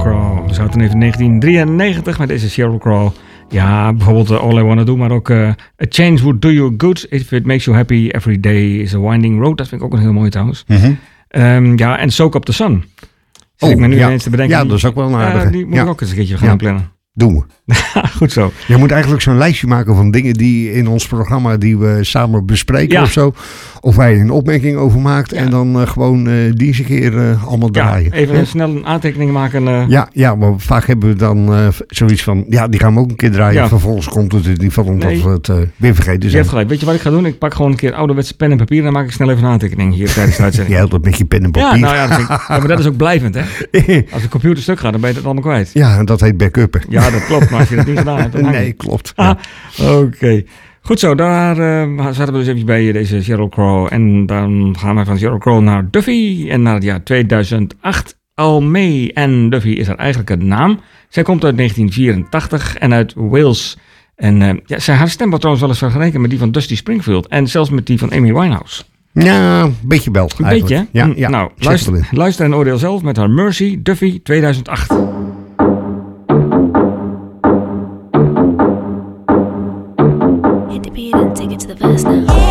Crow. We zaten even in 1993 met deze Sheryl Crow. Ja, bijvoorbeeld All I Wanna Do, maar ook A Change Would Do You Good If It Makes You Happy. Every Day is a Winding Road. Dat vind ik ook een heel mooi trouwens. Mm-hmm. En Soak Up the Sun. Zit ik me nu ineens te bedenken. Ja, dat is ook wel een aardige. Die moet ik ook eens een keertje gaan plannen. Doen we. Goed zo. Je moet eigenlijk zo'n lijstje maken van dingen die in ons programma die we samen bespreken of zo. Of wij een opmerking over maakt en dan gewoon die eens een keer allemaal draaien. Even snel een aantekening maken. Maar vaak hebben we dan zoiets van, die gaan we ook een keer draaien. Ja. Vervolgens komt het in ieder geval omdat we het weer vergeten zijn. Je hebt gelijk. Weet je wat ik ga doen? Ik pak gewoon een keer ouderwetse pen en papier en dan maak ik snel even een aantekening hier tijdens de uitzending. Jij helpt dat met je pen en papier. Maar dat is ook blijvend, hè? Als de computer stuk gaat, dan ben je het allemaal kwijt. Ja, dat heet backuppen. Ja, dat klopt. Maar als je dat niet gedaan hebt, dan nee, klopt. Ja. Oké. Goed zo, daar zaten we dus even bij deze Sheryl Crow. En dan gaan we van Sheryl Crow naar Duffy. En naar het jaar 2008. Almay en Duffy is haar eigenlijke naam. Zij komt uit 1984 en uit Wales. En haar stem wordt trouwens wel eens vergeleken met die van Dusty Springfield. En zelfs met die van Amy Winehouse. Ja, een beetje wel. Een beetje, hè? Ja. Nou, luister en oordeel zelf met haar Mercy, Duffy 2008. Hit the beat and take it to the verse now.